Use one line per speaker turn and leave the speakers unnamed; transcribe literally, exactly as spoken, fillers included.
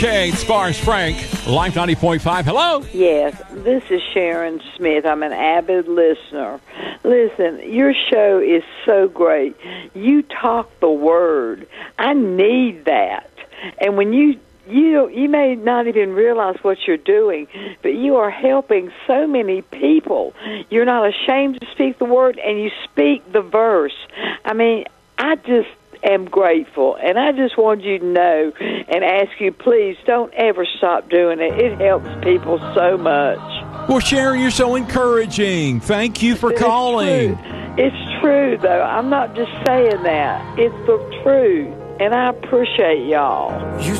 Okay, Sparks Frank, Life ninety point five. Hello.
Yes, this is Sharon Smith. I'm an avid listener. Listen, your show is so great. You talk the word. I need that. And when you you you may not even realize what you're doing, but you are helping so many people. You're not ashamed to speak the word, and you speak the verse. I mean, I just am grateful, and I just want you to know and ask you, please don't ever stop doing it. It helps people so much.
Well, Sharon, you're so encouraging. Thank you for
It's
calling.
true. It's true, though. I'm not just saying that. It's the truth, and I appreciate y'all.
You